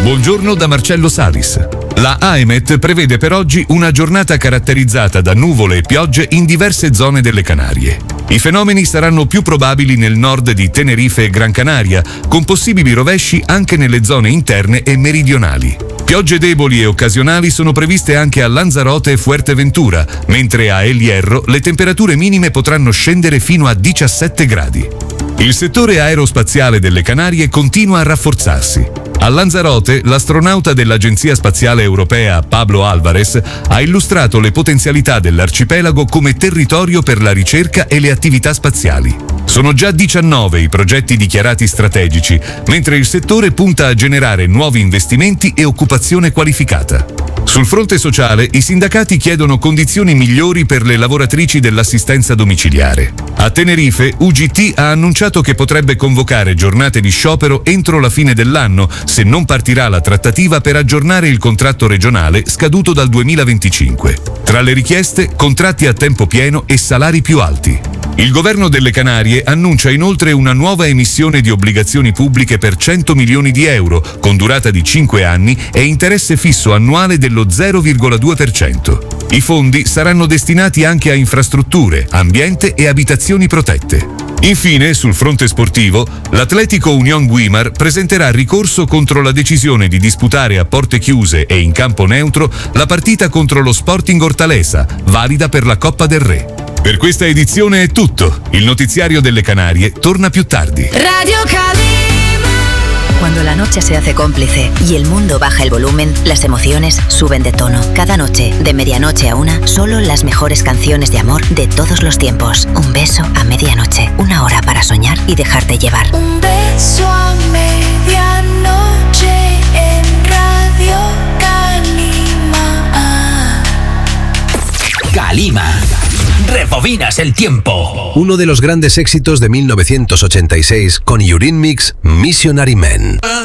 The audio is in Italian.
Buongiorno da Marcello Salis. La AEMET prevede per oggi una giornata caratterizzata da nuvole e piogge in diverse zone delle Canarie. I fenomeni saranno più probabili nel nord di Tenerife e Gran Canaria, con possibili rovesci anche nelle zone interne e meridionali. Piogge deboli e occasionali sono previste anche a Lanzarote e Fuerteventura, mentre a El Hierro le temperature minime potranno scendere fino a 17 gradi. Il settore aerospaziale delle Canarie continua a rafforzarsi. A Lanzarote, l'astronauta dell'Agenzia Spaziale Europea Pablo Álvarez ha illustrato le potenzialità dell'arcipelago come territorio per la ricerca e le attività spaziali. Sono già 19 i progetti dichiarati strategici, mentre il settore punta a generare nuovi investimenti e occupazione qualificata. Sul fronte sociale, i sindacati chiedono condizioni migliori per le lavoratrici dell'assistenza domiciliare. A Tenerife, UGT ha annunciato che potrebbe convocare giornate di sciopero entro la fine dell'anno se non partirà la trattativa per aggiornare il contratto regionale scaduto dal 2025. Tra le richieste, contratti a tempo pieno e salari più alti. Il governo delle Canarie annuncia inoltre una nuova emissione di obbligazioni pubbliche per 100 milioni di euro, con durata di 5 anni e interesse fisso annuale dello 0,2%. I fondi saranno destinati anche a infrastrutture, ambiente e abitazioni protette. Infine, sul fronte sportivo, l'Atletico Unión Guimar presenterà ricorso contro la decisione di disputare a porte chiuse e in campo neutro la partita contro lo Sporting Hortaleza, valida per la Coppa del Re. Per questa edizione è tutto. Il notiziario delle Canarie torna più tardi. Radio Calima. Cuando la noche se hace cómplice y el mundo baja el volumen, las emociones suben de tono. Cada noche, de medianoche a una, solo las mejores canciones de amor de todos los tiempos. Un beso a medianoche, una hora para soñar y dejarte llevar. Un beso a medianoche en Radio Calima. Calima. Rebobinas el tiempo. Uno de los grandes éxitos de 1986 con Eurythmics, Missionary Men.